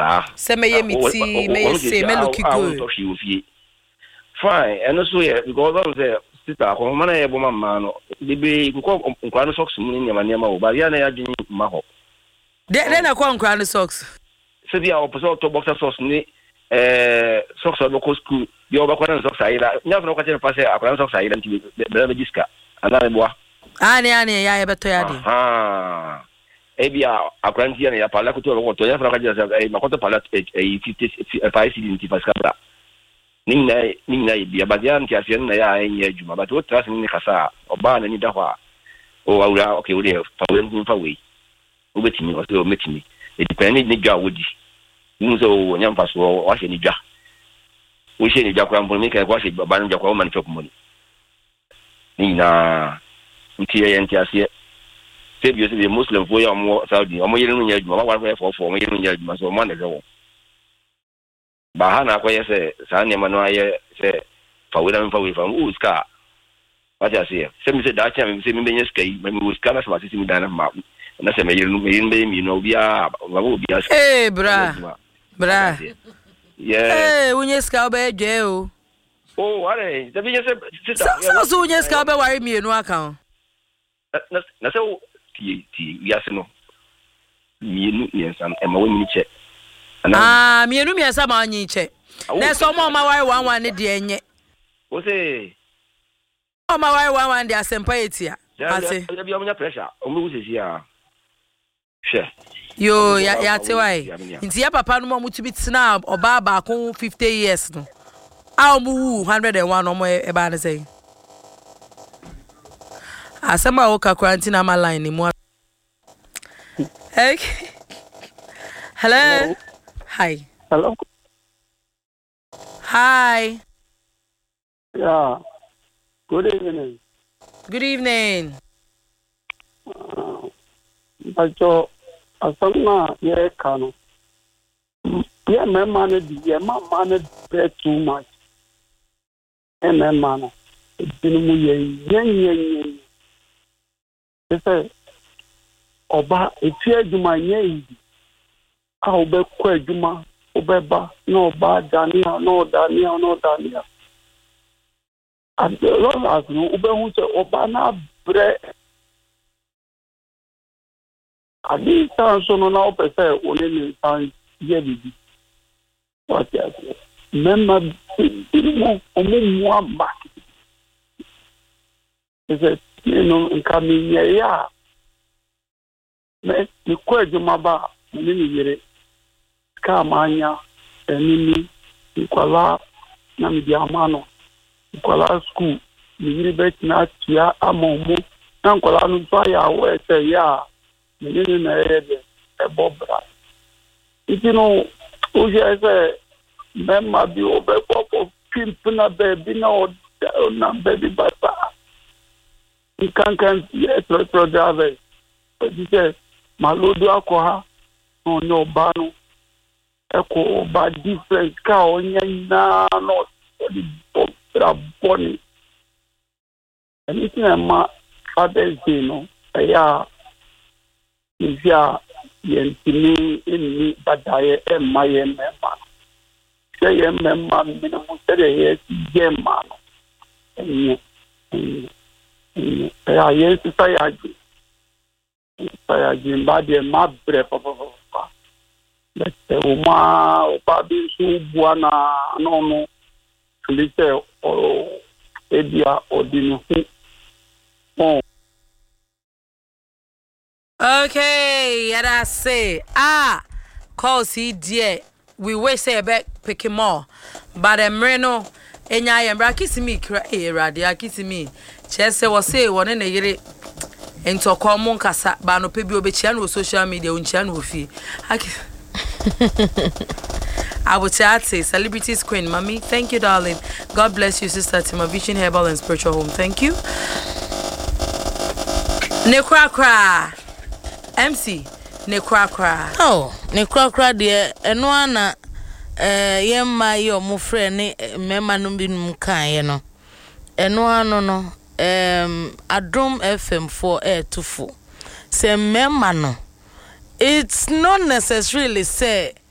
sa se me ye miti me say me look good fine and so yeah because I say sister ko mana ye bo mama no bibi ko nkwa no socks mu ni ma o ba ya na ya dwin ma ho de na kwa nkwa no socks se dia o poso to boxer socks ni socks o local school yo ba kwa na socks ayira nya no kwa che pa se akwa socks ayira nti be register ana boa ani ya ye beto ya de ebia akwa nti ya pala ko to ya fra ka je se ma ko to pala 50 5 paskabra ninna bia badia nti asia na ya enye adwuma but what trust ni kasa oba na ni da hwa o awura okay we fa we nfa we obetimi o se o metimi e depend ni dwa wodi nso nyamfa so o hye ni dwa wo hye ni dwa kwa mpo mi ka kwa hye baba no dwa kwa o man chop money ninna nti ye nti asia se bi o se muslim fo ya mo saudi o mo yire no nya adwuma ba wa fo mo yire no nya adwuma so mo na de wo bahana kwa yese sane mano aye se fawira mfa we fa uska wacha se mi se da cha mi se mi benye skai mi uska na sama sisi mi dana ma na se me yiru mi no bia babu bia bra yeah unye ska obe dwe o wale da bi se so unye ska obe ware mi enu aka na se ti ya se no mi enu ni ensam e ma we mi che mienu miasa ma anyi che na so mo ma ware 11 ne de enye o se o ma ware 11 de asempa etia ase ya bi omunya pressure o mu sisi a she yo ya te wai nti ya papa no mo mutubi tina oba ba ko 50 years no a mu 101 no mo e ba ne sei asema o ka quarantine ama line ni mo okay hello. Hi. Hello. Hi. Yeah. Good evening. Good evening. Bajo asama ye kanu. Ye me manage ye ma manage too much. E me manage. Binu ye. Ese oba efi aduma ye how be kwejuma obeba no ba dania and the long as no ube hu se oba na bre abi tan so no na opese oni ni tan ye bibi what ya memma mo omo amba is no nkami ya me ni kwejuma ba ni yire kamanya enini nkwala na mdiamano nkwala school ni bet na tia amomo na nkwala no so ya we say ya nini na ede ebobra itino o je say memma bi obekọ pimp na baby na baby bata kan yes pro driver but malodo akwa onyo banu eko ba different ka onya na no the body anything ma Father's Day no ya izia yentini inni badaye emaye mema say mema minimum say yes yema no enye ya yesu sayaji mbade mabre papa lete uma obabi su buana no lite o edia odinu okay and I say cause he dear we wish say back pick him more but emreno enya yembra kisimi kra erade akisimi chese wo say won na yire ento komo nkasa ba no pe bi obechia no social media unchia no fi Abuchate, Celebrities Queen, Mommy. Thank you, darling. God bless you, Sister Tima. Vision Herbal and Spiritual Home. Thank you. Nekrakra. MC. Nekrakra. Oh, Nekrakra, dear. And one, yemma, your mo friend, memma no be mkan, no. And one, no. Adrom FM 4 air to 4. Say, memma no. It's not necessarily say.